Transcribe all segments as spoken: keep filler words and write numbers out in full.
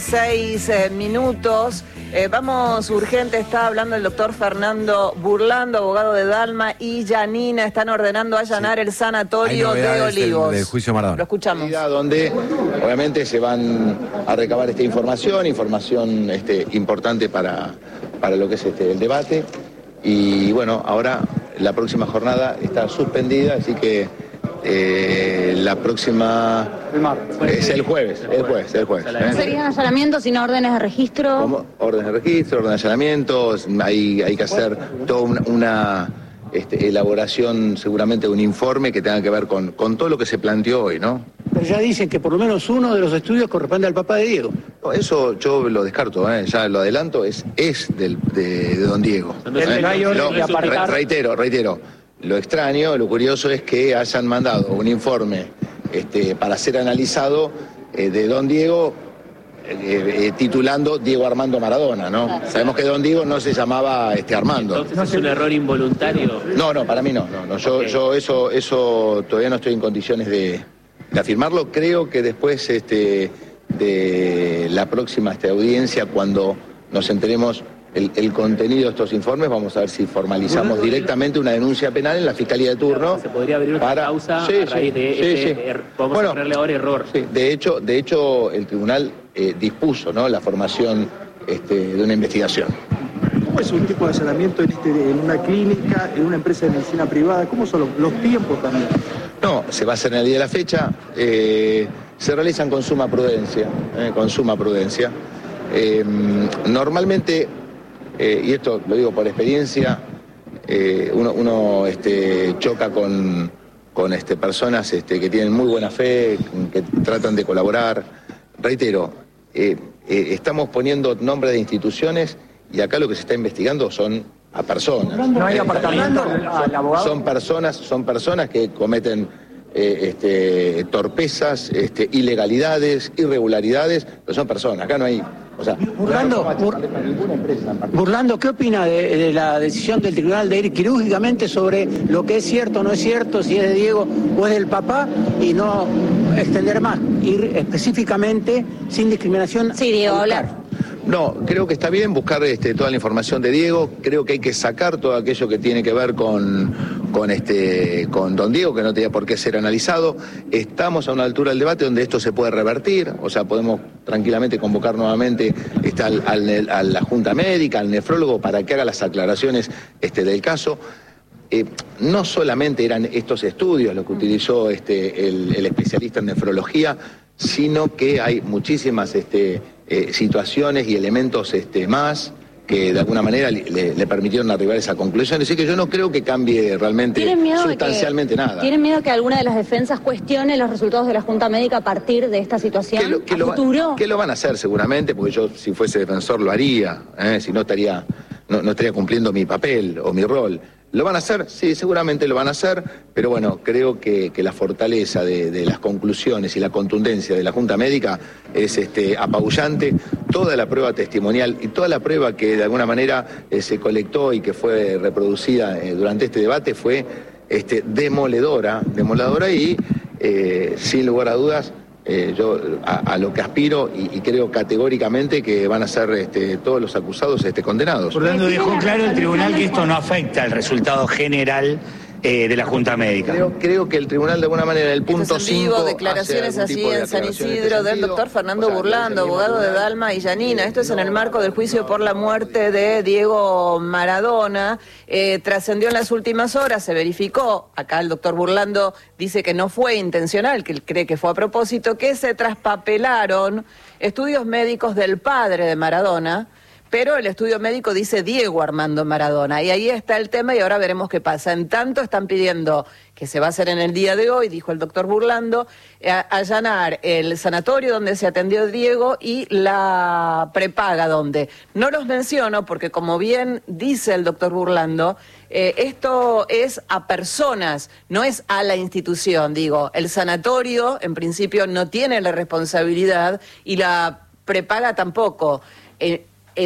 Seis eh, minutos. Eh, vamos urgente, está hablando el doctor Fernando Burlando, abogado de Dalma y Yanina. Están ordenando allanar sí. el sanatorio de Olivos. Del, del juicio Maradona. Lo escuchamos. Donde obviamente se van a recabar esta información, información este, importante para, para lo que es este, el debate. Y bueno, ahora la próxima jornada está suspendida, así que Eh, la próxima es el jueves, el jueves, el jueves. ¿eh? ¿Serían allanamientos sin órdenes de registro? ¿Cómo? Órdenes de registro, órdenes de allanamientos, hay, hay que hacer toda una, una este, elaboración, seguramente un informe que tenga que ver con, con todo lo que se planteó hoy, ¿no? Pero ya dicen que por lo menos uno de los estudios corresponde al papá de Diego. No, eso yo lo descarto, ¿eh? Ya lo adelanto, es, es del, de, de don Diego. ¿eh? Lo, re, reitero, reitero. Lo extraño, lo curioso es que hayan mandado un informe este, para ser analizado eh, de don Diego, eh, eh, titulando Diego Armando Maradona, ¿no? Claro. Sabemos que don Diego no se llamaba este, Armando. Entonces, ¿es un error involuntario? No, no, para mí no. no, no. Yo, okay. yo eso, eso todavía no estoy en condiciones de, de afirmarlo. Creo que después este, de la próxima este, audiencia, cuando nos enteremos El, el contenido de estos informes, vamos a ver si formalizamos bueno, directamente una denuncia penal en la Fiscalía de turno. Se podría abrir una para... causa sí, a raíz sí, de sí, ese, sí. Er... vamos bueno, a ponerle ahora error. Sí. De hecho, de hecho, el tribunal eh, dispuso, ¿no?, la formación este, de una investigación. ¿Cómo es un tipo de allanamiento en, este, en una clínica, en una empresa de medicina privada? ¿Cómo son los, los tiempos también? No, se va a hacer en el día de la fecha. Eh, se realizan con suma prudencia, eh, con suma prudencia. Eh, normalmente... Eh, y esto lo digo por experiencia, eh, uno, uno este, choca con, con este, personas este, que tienen muy buena fe, que tratan de colaborar. Reitero, eh, eh, estamos poniendo nombres de instituciones y acá lo que se está investigando son a personas. ¿No hay apartamento al abogado? Son personas, son personas que cometen eh, este, torpezas, este, ilegalidades, irregularidades, pero son personas, acá no hay... O sea, Burlando, Bur Burlando, ¿qué opina de, de la decisión del tribunal de ir quirúrgicamente sobre lo que es cierto o no es cierto, si es de Diego o es del papá, y no extender más, ir específicamente sin discriminación? Sí, Diego, hablar. No, creo que está bien buscar este, toda la información de Diego. Creo que hay que sacar todo aquello que tiene que ver con, con, este, con don Diego, que no tenía por qué ser analizado. Estamos a una altura del debate donde esto se puede revertir, o sea, podemos tranquilamente convocar nuevamente este, al, al, a la Junta Médica, al nefrólogo, para que haga las aclaraciones este, del caso. Eh, no solamente eran estos estudios los que utilizó este, el, el especialista en nefrología, sino que hay muchísimas este, eh, situaciones y elementos este, más que de alguna manera le, le permitieron arribar a esa conclusión. Así que yo no creo que cambie realmente sustancialmente que, nada. ¿Tienen miedo que alguna de las defensas cuestione los resultados de la Junta Médica a partir de esta situación? ¿Qué lo, qué ¿A lo futuro? Va, ¿Qué lo van a hacer seguramente? Porque yo, si fuese defensor, lo haría. ¿eh? Si no, estaría, no, no estaría cumpliendo mi papel o mi rol. ¿Lo van a hacer? Sí, seguramente lo van a hacer, pero bueno, creo que, que la fortaleza de, de las conclusiones y la contundencia de la Junta Médica es este, apabullante. Toda la prueba testimonial y toda la prueba que de alguna manera eh, se colectó y que fue reproducida eh, durante este debate fue este, demoledora, demoledora y eh, sin lugar a dudas, Eh, yo a, a lo que aspiro y, y creo categóricamente que van a ser este, todos los acusados este, condenados. Orlando dejó claro el tribunal que esto no afecta al resultado general eh, de la Junta Médica. Creo, creo que el tribunal de alguna manera en el punto cinco declaraciones así en San Isidro del doctor Fernando o sea, Burlando, abogado de Dalma y Yanina. Esto es en el marco del juicio por la muerte de Diego Maradona. Eh, trascendió en las últimas horas, se verificó, acá el doctor Burlando dice que no fue intencional, que él cree que fue a propósito, que se traspapelaron estudios médicos del padre de Maradona, pero el estudio médico dice Diego Armando Maradona, y ahí está el tema y ahora veremos qué pasa. En tanto están pidiendo, que se va a hacer en el día de hoy, dijo el doctor Burlando, a, allanar el sanatorio donde se atendió Diego y la prepaga donde. No los menciono porque, como bien dice el doctor Burlando, eh, esto es a personas, no es a la institución, digo. El sanatorio, en principio, no tiene la responsabilidad y la prepaga tampoco. Eh,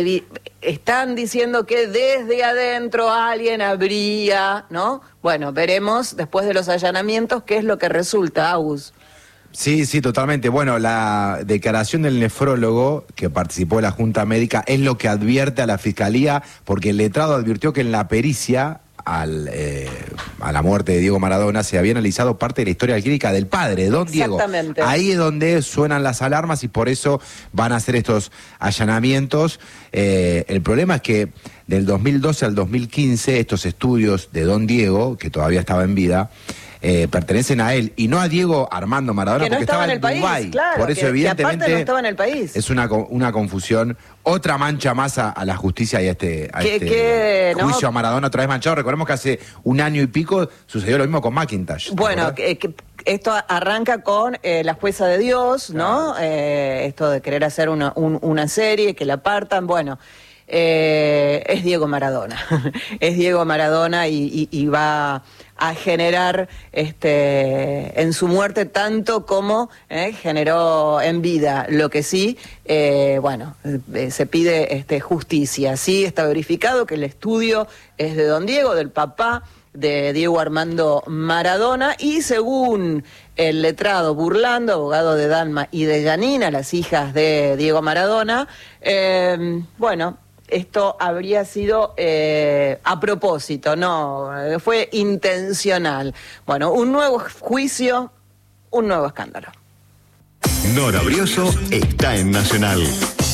Están diciendo que desde adentro alguien habría, ¿no? Bueno, veremos después de los allanamientos qué es lo que resulta, Agus. Sí, sí, totalmente. Bueno, la declaración del nefrólogo que participó de la Junta Médica es lo que advierte a la Fiscalía, porque el letrado advirtió que en la pericia al, eh, a la muerte de Diego Maradona se había analizado parte de la historia clínica del padre, don Diego. Exactamente. Ahí es donde suenan las alarmas y por eso van a hacer estos allanamientos. Eh, el problema es que del dos mil doce al dos mil quince estos estudios de don Diego, que todavía estaba en vida, Eh, pertenecen a él y no a Diego Armando Maradona, que no porque estaba estaba en el país, Dubái. claro, por eso que, evidentemente que aparte no estaba en el país. Es una, una confusión, otra mancha más a, a la justicia y a este, a que, este que, juicio no, a Maradona otra vez manchado. Recordemos que hace un año y pico sucedió lo mismo con McIntosh. Bueno, que, que esto arranca con eh, La Jueza de Dios, ¿no? Claro. Eh, esto de querer hacer una, un, una serie, que la apartan, bueno... Eh, es Diego Maradona, es Diego Maradona y, y, y va a generar este, en su muerte tanto como eh, generó en vida. Lo que sí, eh, bueno, eh, se pide este, justicia. Sí, está verificado que el estudio es de don Diego, del papá de Diego Armando Maradona, y según el letrado Burlando, abogado de Dalma y de Yanina, las hijas de Diego Maradona, eh, bueno, esto habría sido eh, a propósito, no, fue intencional. Bueno, un nuevo juicio, un nuevo escándalo. Nora Brioso está en Nacional.